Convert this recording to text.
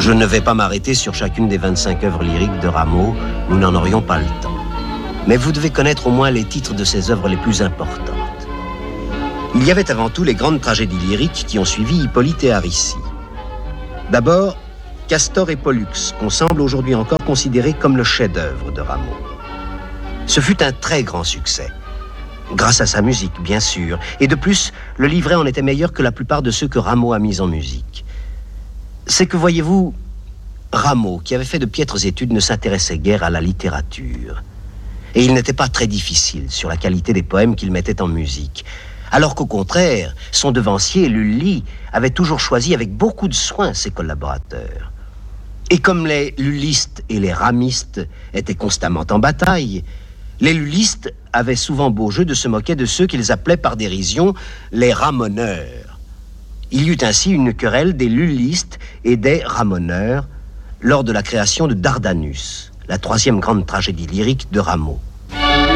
Je ne vais pas m'arrêter sur chacune des 25 œuvres lyriques de Rameau, nous n'en aurions pas le temps. Mais vous devez connaître au moins les titres de ses œuvres les plus importantes. Il y avait avant tout les grandes tragédies lyriques qui ont suivi Hippolyte et Aricie. D'abord, Castor et Pollux, qu'on semble aujourd'hui encore considérer comme le chef-d'œuvre de Rameau. Ce fut un très grand succès, grâce à sa musique, bien sûr, et de plus, le livret en était meilleur que la plupart de ceux que Rameau a mis en musique. C'est que, voyez-vous, Rameau, qui avait fait de piètres études, ne s'intéressait guère à la littérature. Et il n'était pas très difficile sur la qualité des poèmes qu'il mettait en musique. Alors qu'au contraire, son devancier, Lully, avait toujours choisi avec beaucoup de soin ses collaborateurs. Et comme les lullistes et les ramistes étaient constamment en bataille, les lullistes avaient souvent beau jeu de se moquer de ceux qu'ils appelaient par dérision les ramoneurs. Il y eut ainsi une querelle des lullistes et des ramoneurs lors de la création de Dardanus, la troisième grande tragédie lyrique de Rameau.